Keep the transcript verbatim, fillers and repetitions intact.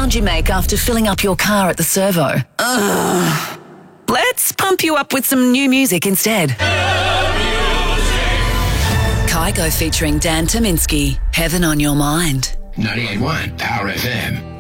sound you make after filling up your car at the servo. Ugh. Let's pump you up with some new music instead. Kygo featuring Dan Tominski. Heaven on Your Mind. ninety-eight point one Power F M.